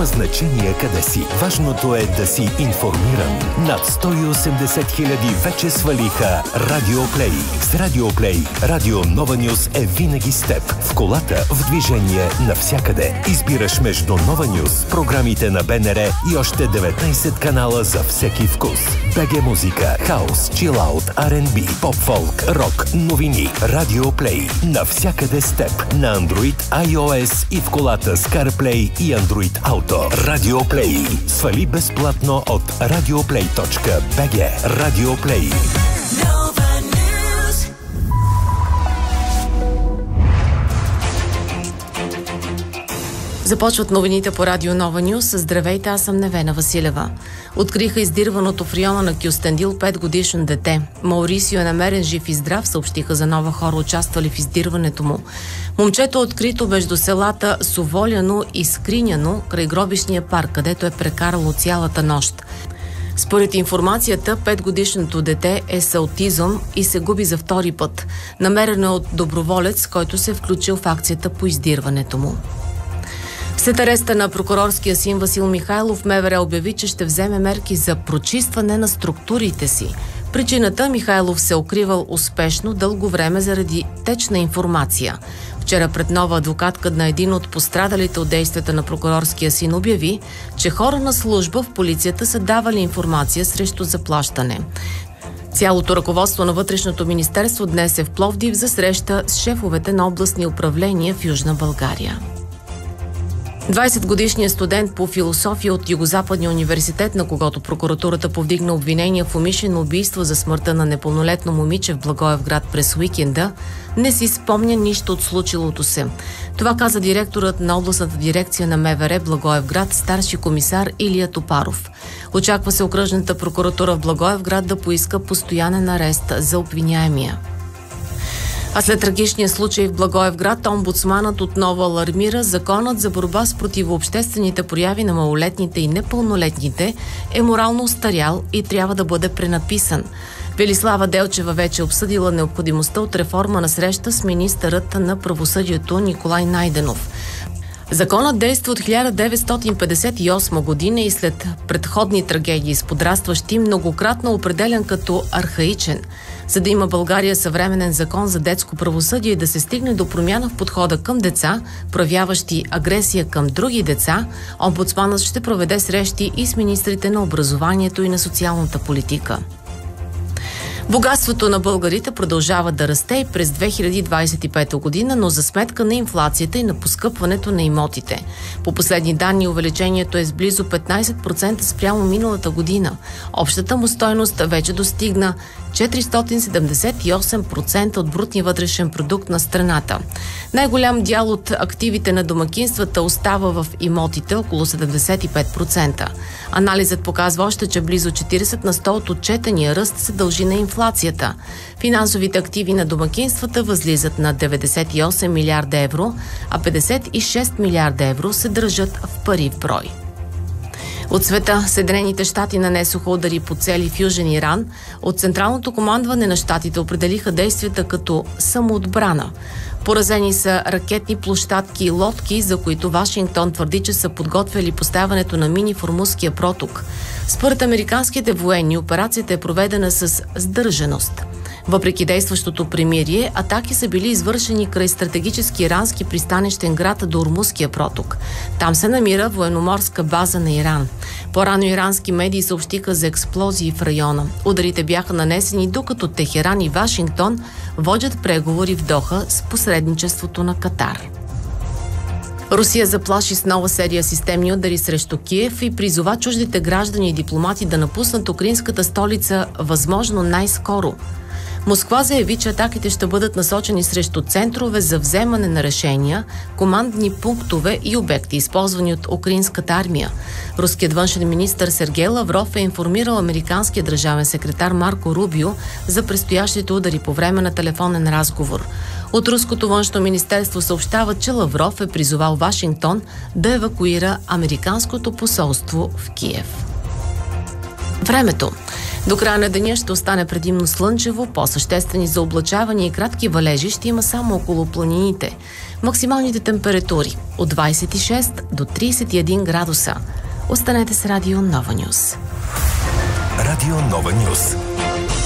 Няма значение къде си. Важното е да си информиран. Над 180 хиляди вече свалиха Радио Плей. С Радио Плей, Радио Нова Нюс е винаги с теб. В колата, в движение, навсякъде. Избираш между Нова Нюс, програмите на БНР и още 19 канала за всеки вкус. БГ музика, хаус, чилаут, R&B, поп-фолк, рок, новини. Радио Плей. Навсякъде с теб. На Android, iOS и в колата с CarPlay и Android Auto. Радио Плей. Свали безплатно от radioplay.bg. Радио Плей. Започват новините по Радио Нова Нюс. Здравейте, аз съм Невена Василева. Откриха издирваното в района на Кюстендил 5-годишно дете. Маурисио е намерен жив и здрав, съобщиха за нова хора, участвали в издирването му. Момчето е открито между селата Соволяно и Скриняно, край гробищния парк, където е прекарало цялата нощ. Според информацията, 5-годишното дете е с аутизъм и се губи за втори път. Намерено е от доброволец, който се е включил в акцията по издирването му. След ареста на прокурорския син Васил Михайлов, МВР обяви, че ще вземе мерки за прочистване на структурите си. Причината: Михайлов се укривал успешно дълго време заради течна информация. Вчера пред нова адвокатка на един от пострадалите от действията на прокурорския син обяви, че хора на служба в полицията са давали информация срещу заплащане. Цялото ръководство на Вътрешното министерство днес е в Пловдив за среща с шефовете на областни управления в Южна България. 20-годишният студент по философия от Югозападния университет, на когото прокуратурата повдигна обвинения в умишлено убийство за смъртта на непълнолетно момиче в Благоевград през уикенда, не си спомня нищо от случилото се. Това каза директорът на областната дирекция на МВР Благоевград, старши комисар Илия Топаров. Очаква се окръжната прокуратура в Благоевград да поиска постоянен арест за обвиняемия. А след трагичния случай в Благоевград, омбудсманът отново алармира: законът за борба с противообществените прояви на малолетните и непълнолетните е морално устарял и трябва да бъде пренаписан. Велислава Делчева вече обсъдила необходимостта от реформа на среща с министърът на правосъдието Николай Найденов. Законът действа от 1958 година и след предходни трагедии с подрастващи многократно определен като архаичен. За да има България съвременен закон за детско правосъдие и да се стигне до промяна в подхода към деца, проявяващи агресия към други деца, омбудсманът ще проведе срещи и с министрите на образованието и на социалната политика. Богатството на българите продължава да расте и през 2025 година, но за сметка на инфлацията и на поскъпването на имотите. По последни данни увеличението е с близо 15% спрямо миналата година. Общата му стойност вече достигна 478% от брутния вътрешен продукт на страната. Най-голям дял от активите на домакинствата остава в имотите, около 75%. Анализът показва още, че близо 40 на 100 от отчетения ръст се дължи на инфлацията. Финансовите активи на домакинствата възлизат на 98 милиарда евро, а 56 милиарда евро се държат в пари в брой. От света, Съединените щати нанесоха удари по цели в Южен Иран. От Централното командване на щатите определиха действията като самоотбрана. Поразени са ракетни площадки и лодки, за които Вашингтон твърди, че са подготвили поставянето на мини в Ормузския проток. Според американските военни, операцията е проведена с сдържаност. Въпреки действащото примирие, атаки са били извършени край стратегически ирански пристанищен град до Ормузския проток. Там се намира военноморска база на Иран. По-рано ирански медии съобщиха за експлозии в района. Ударите бяха нанесени, докато Техеран и Вашингтон водят преговори в Доха с посредничеството на Катар. Русия заплаши с нова серия системни удари срещу Киев и призова чуждите граждани и дипломати да напуснат украинската столица възможно най-скоро. Москва заяви, че атаките ще бъдат насочени срещу центрове за вземане на решения, командни пунктове и обекти, използвани от украинската армия. Руският външен министър Сергей Лавров е информирал американския държавен секретар Марко Рубио за предстоящите удари по време на телефонен разговор. От руското външно министерство съобщава, че Лавров е призовал Вашингтон да евакуира американското посолство в Киев. Времето. До края на деня ще остане предимно слънчево, по-съществени за облачаване и кратки валежи ще има само около планините. Максималните температури от 26 до 31 градуса. Останете с Радио Нова Нюс. Радио Нова Нюс.